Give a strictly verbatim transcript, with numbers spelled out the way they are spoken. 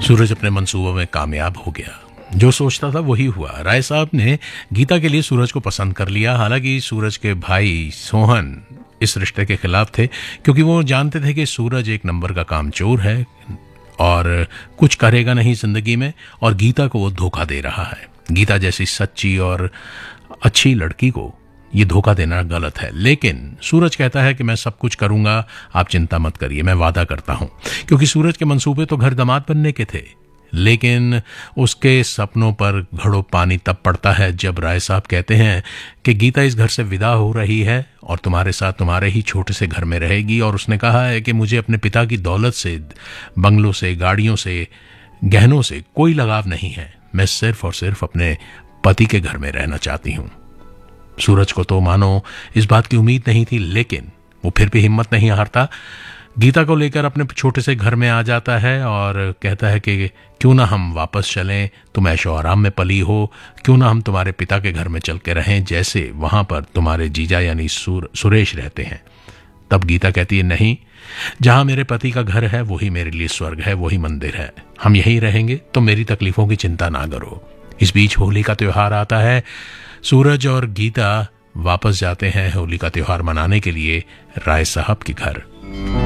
सूरज अपने मंसूबों में कामयाब हो गया। जो सोचता था वही हुआ। राय साहब ने गीता के लिए सूरज को पसंद कर लिया। हालांकि सूरज के भाई सोहन इस रिश्ते के खिलाफ थे, क्योंकि वो जानते थे कि सूरज एक नंबर का कामचोर है और कुछ करेगा नहीं जिंदगी में, और गीता को वो धोखा दे रहा है। गीता जैसी सच्ची और अच्छी लड़की को ये धोखा देना गलत है। लेकिन सूरज कहता है कि मैं सब कुछ करूंगा, आप चिंता मत करिए, मैं वादा करता हूं। क्योंकि सूरज के मंसूबे तो घर दामाद बनने के थे, लेकिन उसके सपनों पर घड़ों पानी तब पड़ता है जब राय साहब कहते हैं कि गीता इस घर से विदा हो रही है और तुम्हारे साथ तुम्हारे ही छोटे से घर में रहेगी। और उसने कहा है कि मुझे अपने पिता की दौलत से, बंगलों से, गाड़ियों से, गहनों से कोई लगाव नहीं है। मैं सिर्फ और सिर्फ अपने पति के घर में रहना चाहती हूं। सूरज को तो मानो इस बात की उम्मीद नहीं थी, लेकिन वो फिर भी हिम्मत नहीं हारता। गीता को लेकर अपने छोटे से घर में आ जाता है और कहता है कि क्यों ना हम वापस चलें, तुम ऐशो आराम में पली हो, क्यों ना हम तुम्हारे पिता के घर में चल के रहें जैसे वहां पर तुम्हारे जीजा यानी सुर, सुरेश रहते हैं। तब गीता कहती है, नहीं, जहां मेरे पति का घर है वही मेरे लिए स्वर्ग है, वही मंदिर है, हम यहीं रहेंगे, तो मेरी तकलीफों की चिंता ना करो। इस बीच होली का त्योहार आता है। सूरज और गीता वापस जाते हैं होली का त्योहार मनाने के लिए राय साहब के घर।